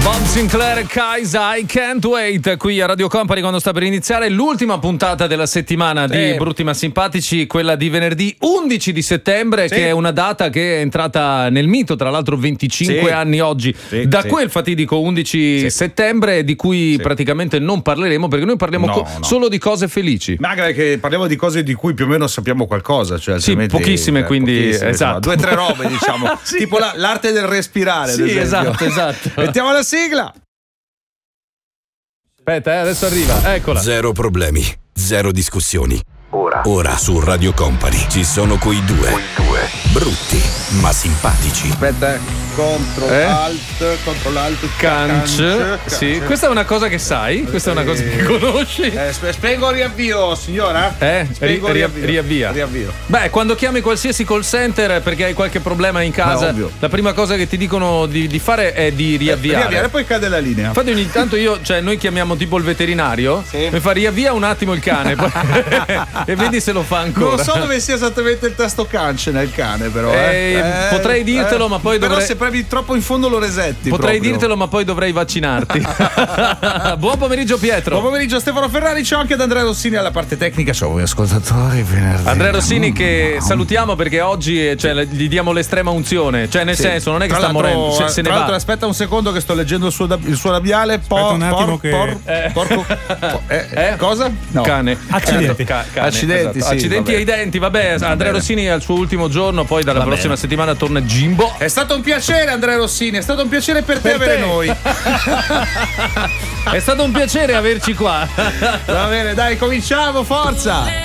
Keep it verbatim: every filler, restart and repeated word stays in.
Bob Sinclair e Kaisa, I Can't Wait, qui a Radio Company quando sta per iniziare l'ultima puntata della settimana di Eh. Brutti ma Simpatici, quella di venerdì undici di settembre, Sì. che è una data che è entrata nel mito, tra l'altro venticinque Sì. anni oggi, Sì, da sì. quel fatidico undici Sì. settembre, di cui Sì. praticamente non parleremo, perché noi parliamo No, co- no. solo di cose felici. Ma anche perché parliamo di cose di cui più o meno sappiamo qualcosa, cioè Sì, altrimenti- pochissime, quindi, pochissime, esatto. insomma, due o tre robe, diciamo, Sì. tipo la- l'arte del respirare. ad Sì, esempio. esatto, esatto. Mettiamo la sigla. Aspetta, eh, adesso arriva, eccola. Zero problemi, zero discussioni. Ora, Ora su Radio Company ci sono quei due. quei due. Brutti ma simpatici. Aspetta, eh. Contro Eh? alt, contro alt, Canc, canc, sì, canc. questa è una cosa che sai, questa è una cosa che conosci. Eh, sp- spengo riavvio, signora? Eh, Spengo ri- ria- riavvio. riavvia. Riavvio. Beh, quando chiami qualsiasi call center perché hai qualche problema in casa, Beh, ovvio. la prima cosa che ti dicono di, di fare è di riavviare. Riavviare, poi cade la linea. Infatti ogni tanto io, cioè noi chiamiamo tipo il veterinario, Sì. mi fa riavvia un attimo il cane poi- e vedi se lo fa ancora. Non so dove sia esattamente il tasto canc nel cane, però. Eh, eh. potrei dirtelo, ma poi Però dovrei- se premi troppo in fondo lo resetti. Potrei proprio. dirtelo, ma poi dovrei vaccinarti. Buon pomeriggio Pietro. Buon pomeriggio Stefano Ferrari, ciao anche ad Andrea Rossini alla parte tecnica. Ciao voi ascoltatori, venerdì. Andrea Rossini che salutiamo perché oggi eh, cioè, gli diamo l'estrema unzione, cioè nel Sì. senso non è che Tra sta l'altro- morendo, se, se ne tra va. l'altro aspetta un secondo che sto leggendo il suo, il suo labiale. Por, un attimo por, che- por, Eh. porco, po- eh, Eh? cosa? No. Cane. Accidenti. Ca- cane, Accidenti, esatto. sì, Accidenti vabbè. ai denti, vabbè. Andrea bene. Rossini è al suo ultimo giorno, poi dalla Va prossima bene. settimana torna Jimbo. È stato un piacere Andrea Rossini, è stato un piacere per, te Per avere te. noi. È stato un piacere averci qua. Va bene, dai, cominciamo, forza.